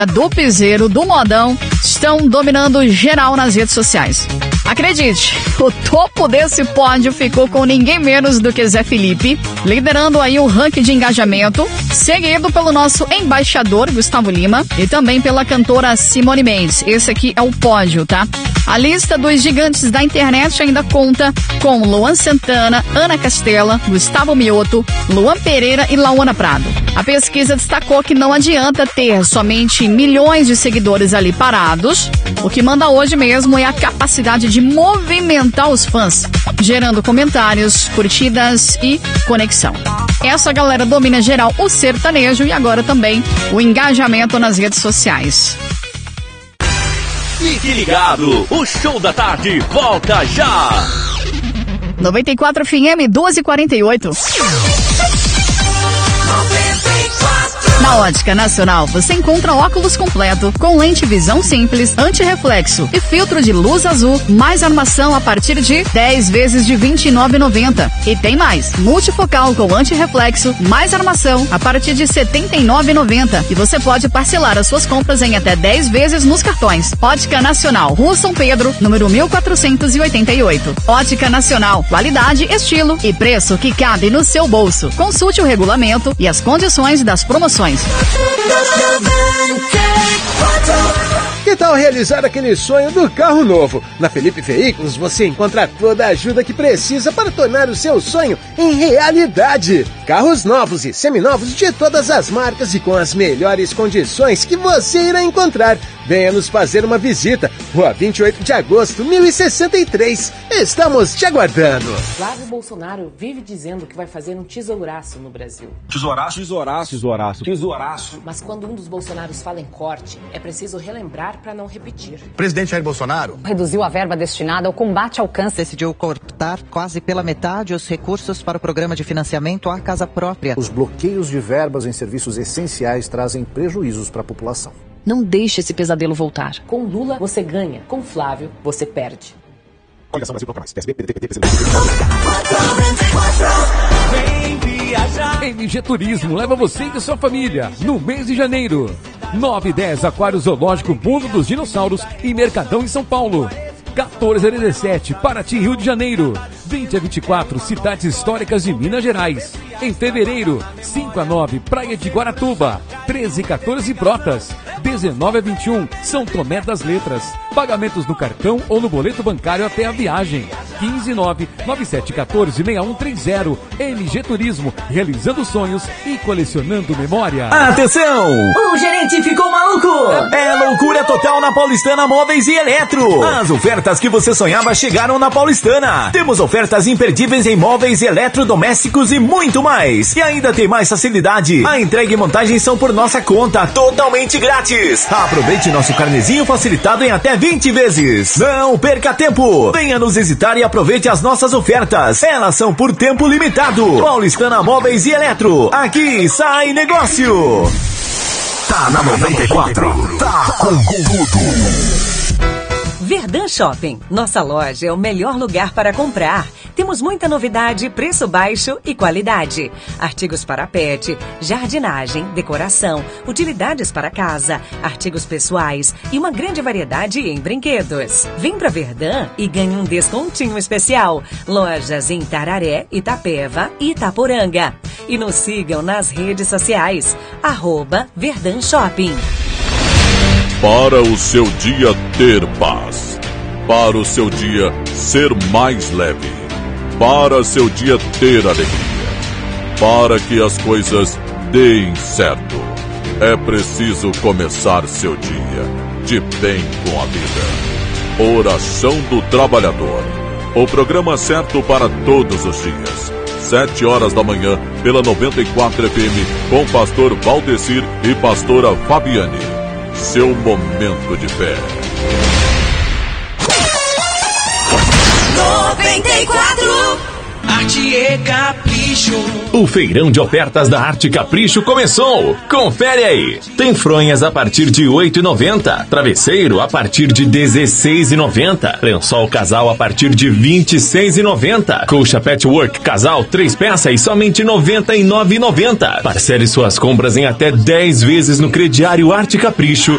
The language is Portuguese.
do piseiro, do modão, estão dominando geral nas redes sociais. Acredite, o topo desse pódio ficou com ninguém menos do que Zé Felipe, liderando aí o ranking de engajamento, seguido pelo nosso embaixador, Gustavo Lima, e também pela cantora Simone Mendes. Esse aqui é o pódio, tá? A lista dos gigantes da internet ainda conta com Luan Santana, Ana Castela, Gustavo Mioto, Luan Pereira e Lauana Prado. A pesquisa destacou que não adianta ter somente milhões de seguidores ali parados. O que manda hoje mesmo é a capacidade de movimentar os fãs, gerando comentários, curtidas e conexão. Essa galera domina geral o sertanejo e agora também o engajamento nas redes sociais. Fique ligado, o Show da Tarde volta já! 94 FM 1248. Na Ótica Nacional, você encontra óculos completo com lente visão simples, antirreflexo e filtro de luz azul, mais armação a partir de 10 vezes de R$ 29,90. E tem mais, multifocal com antirreflexo, mais armação a partir de R$ 79,90. E você pode parcelar as suas compras em até 10 vezes nos cartões. Ótica Nacional, Rua São Pedro, número 1488. Ótica Nacional, qualidade, estilo e preço que cabe no seu bolso. Consulte o regulamento e as condições das promoções. Que tal realizar aquele sonho do carro novo? Na Felipe Veículos você encontra toda a ajuda que precisa para tornar o seu sonho em realidade. Carros novos e seminovos de todas as marcas e com as melhores condições que você irá encontrar. Venha nos fazer uma visita. Rua 28 de agosto, 1063. Estamos te aguardando. Flávio Bolsonaro vive dizendo que vai fazer um tesouraço no Brasil. Tesouraço, tesouraço, tesouraço, tesouraço. Mas quando um dos Bolsonaros fala em corte, é preciso relembrar para não repetir. O presidente Jair Bolsonaro reduziu a verba destinada ao combate ao câncer. Decidiu cortar quase pela metade os recursos para o programa de financiamento à casa própria. Os bloqueios de verbas em serviços essenciais trazem prejuízos para a população. Não deixe esse pesadelo voltar. Com Lula, você ganha. Com Flávio, você perde. Coligação Brasil Proclamais. PSB, PDT, PT, Vem viajar! MG Turismo leva você e sua família no mês de janeiro. 9 e 10, Aquário Zoológico Mundo dos Dinossauros e Mercadão em São Paulo. 14 a 17, Paraty, Rio de Janeiro. 20 a 24, Cidades Históricas de Minas Gerais. Em fevereiro, 5 a 9, Praia de Guaratuba. 13 e 14, Brotas. 19 a 21, São Tomé das Letras. Pagamentos no cartão ou no boleto bancário até a viagem. 15 9 9714 6130. MG Turismo, realizando sonhos e colecionando memória. Atenção! O gerente ficou maluco! É loucura total na Paulistana Móveis e Eletro. As ofertas que você sonhava chegaram na Paulistana. Temos ofertas imperdíveis em móveis, eletrodomésticos e muito mais. E ainda tem mais facilidade. A entrega e montagem são por nossa conta, totalmente grátis. Aproveite nosso carnezinho facilitado em até 20 vezes. Não perca tempo. Venha nos visitar e aproveite as nossas ofertas. Elas são por tempo limitado. Paulistana Móveis e Eletro. Aqui sai negócio. Tá na 94. Tá com tudo. Verdun Shopping. Nossa loja é o melhor lugar para comprar. Temos muita novidade, preço baixo e qualidade. Artigos para pet, jardinagem, decoração, utilidades para casa, artigos pessoais e uma grande variedade em brinquedos. Vem pra Verdun e ganhe um descontinho especial. Lojas em Tararé, Itapeva e Itaporanga. E nos sigam nas redes sociais. @Verdun Shopping. Para o seu dia ter paz. Para o seu dia ser mais leve. Para seu dia ter alegria. Para que as coisas deem certo. É preciso começar seu dia de bem com a vida. Oração do Trabalhador. O programa certo para todos os dias. 7 horas da manhã, pela 94 FM, com pastor Valdecir e pastora Fabiane. Seu momento de fé. 94. Arte e Capricho. O feirão de ofertas da Arte Capricho começou. Confere aí. Tem fronhas a partir de R$ 8,90. Travesseiro a partir de R$ 16,90. Lençol casal a partir de R$ 26,90. Colcha patchwork casal 3 peças e somente R$ 99,90. Parcele suas compras em até 10 vezes no crediário Arte Capricho